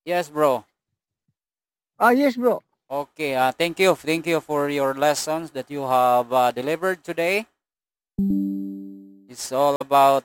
Yes, bro. Yes, bro. Okay. Thank you for your lessons that you have delivered today. It's all about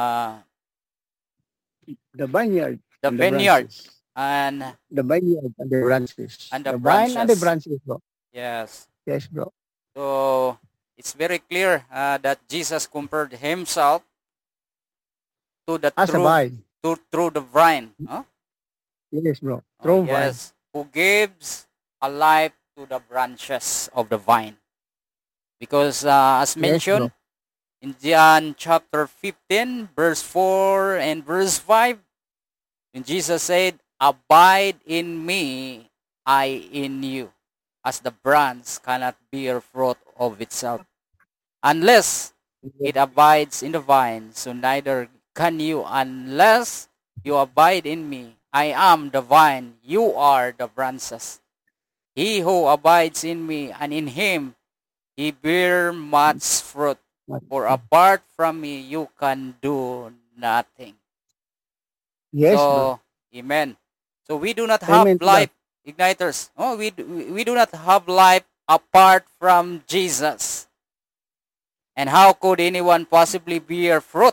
The vineyard the and the vineyard branches. and The vineyard and the branches. the The vine and the branches. branches, bro. Yes. Yes, bro. So it's very clear that Jesus compared himself to the As a true vine. to through the vine. Huh? Yes, bro. Oh True vine. yes, who gives a life to the branches of the vine. Because as Yes, mentioned bro. in John chapter 15, verse 4 and verse 5, when Jesus said, "Abide in me, I in you, as the branch cannot bear fruit of itself, unless Yes, it abides in the vine, so neither can you unless you abide in me. I am the vine, you are the branches. He who abides in me and in him, he bear much fruit. For apart from me, you can do nothing." yes, bro. So, amen. So we do not have Amen to that. life, igniters. Oh, we do not have life apart from Jesus. And how could anyone possibly bear fruit?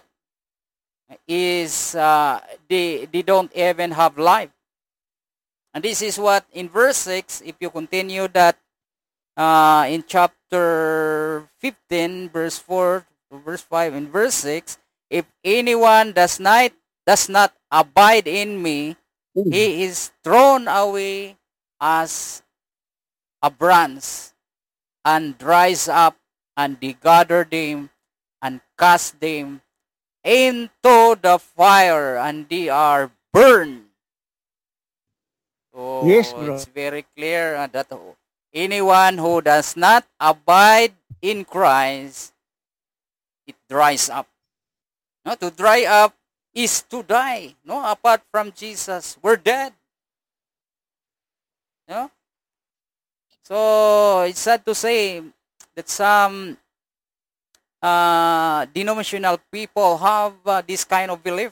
Is they don't even have life. And this is what in verse 6, if you continue that in chapter 15, verse 4 to verse 5 and verse 6, if anyone does not abide in me, Mm. he is thrown away as a branch and dries up, and they gather them and cast them into the fire, and they are burned. Yes, So bro. it's very clear that anyone who does not abide in Christ, it dries up. No, to dry up is to die. No, apart from Jesus, we're dead. No, so it's sad to say that some denominational people have this kind of belief.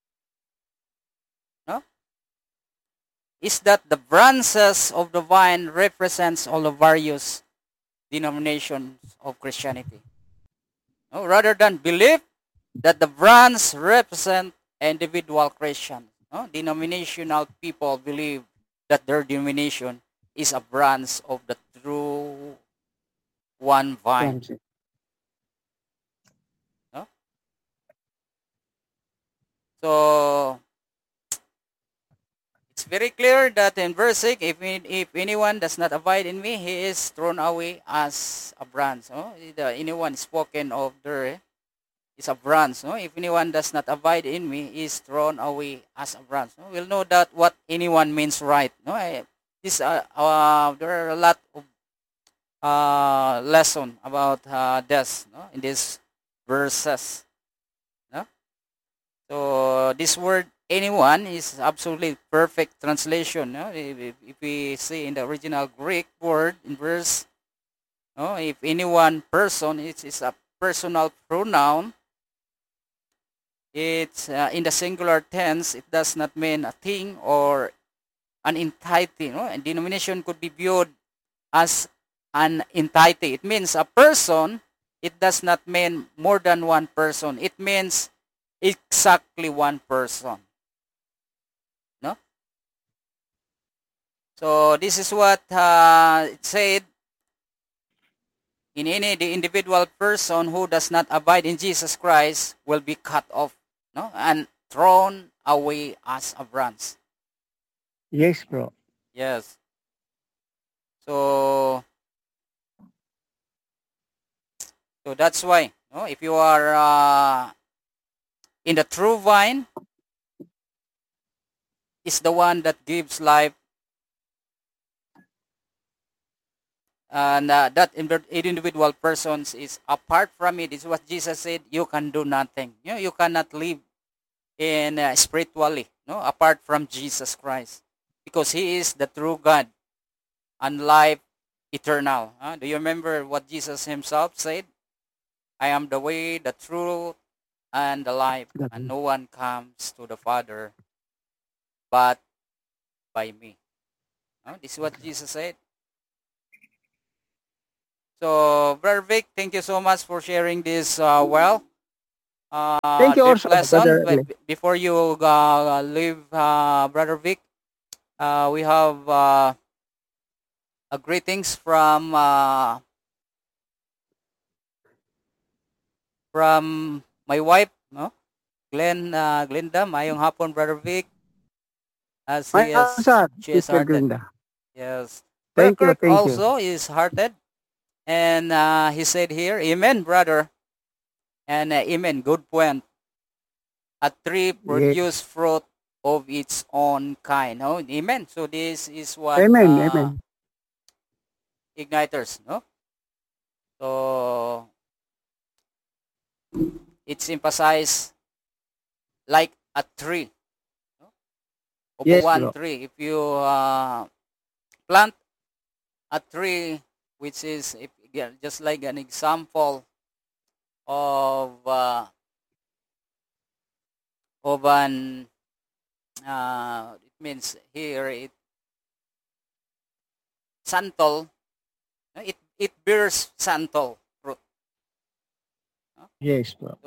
No, is that the branches of the vine represents all the various denominations of Christianity. No, rather than believe that the branch represent individual Christians. No? Denominational people believe that their denomination is a branch of the true one vine. Branches. No? So it's very clear that in verse 6, if anyone does not abide in me, he is thrown away as a branch. No? Anyone spoken of there is a branch. No? If anyone does not abide in me, he is thrown away as a branch. No? We'll know that what anyone means, right? No, there are a lot of lesson about this, no? In these verses. No? So this word anyone is absolutely perfect translation. No? If we see in the original Greek word in verse, no? If anyone person, it's a personal pronoun. It's in the singular tense. It does not mean a thing or an entity. No? And denomination could be viewed as an entity. It means a person. It does not mean more than one person. It means exactly one person. No. So this is what it said. In any the individual person who does not abide in Jesus Christ will be cut off, no, and thrown away as a branch. Yes, bro. Yes. So so that's why, no, if you are in the true vine, is the one that gives life, and that individual persons is apart from it. This is what Jesus said. You can do nothing. You know, you cannot live in spiritually, no, apart from Jesus Christ, because He is the true God and life eternal. Do you remember what Jesus Himself said? I am the way, the truth, and the life, and no one comes to the Father but by me. This is what Jesus said. So, Brother Vic, thank you so much for sharing this Thank you deep also, lesson. Brother But Lee. before you leave, Brother Vic, we have greetings from my wife, no? Glenda. Mayong hapon, Brother Vic, as Sir, she is Sister hearted. Glinda. Yes. Brother Thank you, Kirk thank you. also is hearted. And he said here, Amen, brother. And Amen, good point. A tree Yes. produce fruit of its own kind. No? Amen. So this is what Amen, amen. igniters, no? So it's emphasized like a tree, no? Of Yes, one bro. tree. If you plant a tree, which is just like an example of an it means here santol, no? It bears santol fruit, no? Yes, bro.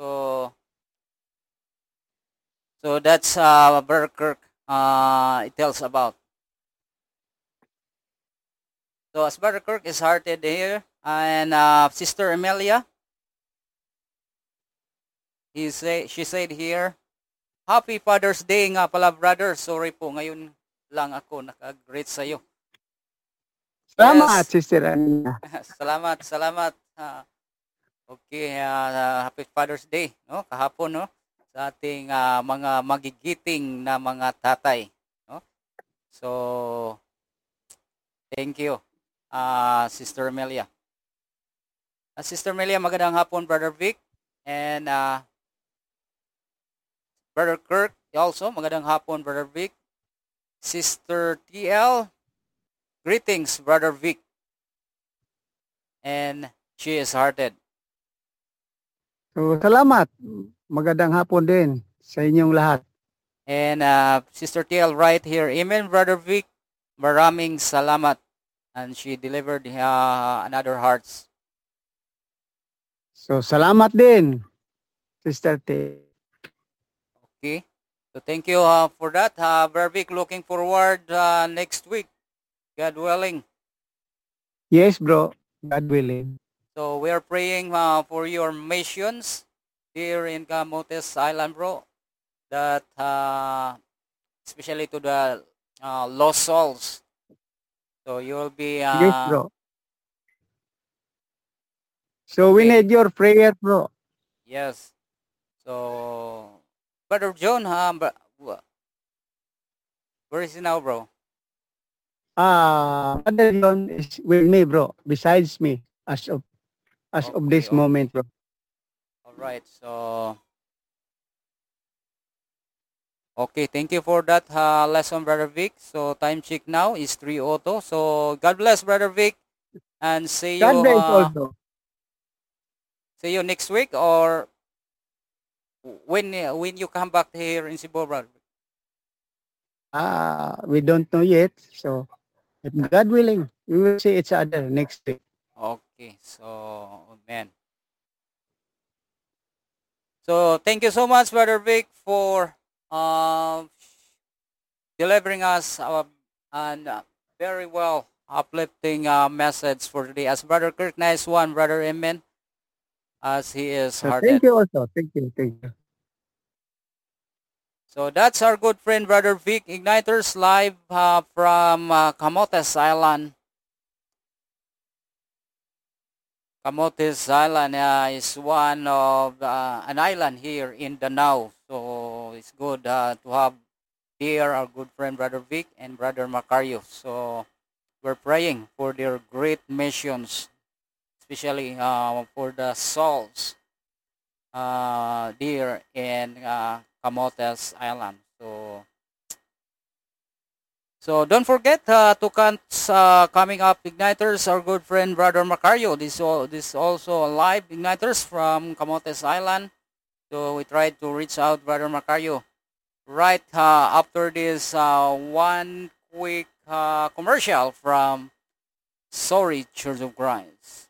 So that's Brother Kirk it tells about. So as Brother Kirk is hearted here, and Sister Amelia, she said here, Happy Father's Day nga pala, brother. Sorry po, ngayon lang ako naka-greet sa'yo. Salamat, Yes. Sister Anina. salamat. Okay, Happy Father's Day, no? Kahapon, no? Sa ating mga magigiting na mga tatay, no? So, thank you, Sister Amelia. Sister Amelia, magandang hapon, Brother Vic. And Brother Kirk, also, magandang hapon, Brother Vic. Sister TL, greetings, Brother Vic. And she is hearted. So, salamat. Magandang hapon din sa inyong lahat. And Sister TL right here, Amen, Brother Vic. Maraming salamat. And she delivered another hearts. So, salamat din, Sister T. Okay. So thank you for that. Brother Vic, looking forward next week, God willing. Yes, bro. God willing. So we are praying for your missions here in Camotes Island, bro. That especially to the lost souls. So you will be. Yes, bro. So, we Okay. need your prayer, bro. Yes. So, Brother John, where is he now, bro? Brother John is with me, bro. Besides me, as of this Okay. moment, bro. All right. So, okay. Thank you for that lesson, Brother Vic. So, time check now is 3:02. So, God bless, Brother Vic, and God bless also. see you next week or when you come back here in Cebu, brother. We don't know yet. So, if God willing, we will see each other next week. Okay. So, man. So, thank you so much, Brother Vic, for delivering us a very well uplifting message for today. As Brother Kirk, nice one, Brother Amen, as he is So, thank hearted. you also. Thank you. Thank you. So that's our good friend, Brother Vic Igniters, live from Camotes Island. Camotes Island is one of an island here in Danau. So it's good to have here our good friend, Brother Vic and Brother Macario. So we're praying for their great missions, especially for the souls there in Camotes Island. So don't forget to count coming up igniters, our good friend Brother Macario. This also live igniters from Camotes Island. So we tried to reach out Brother Macario right after this 1 quick commercial from Sorry Church of Christ.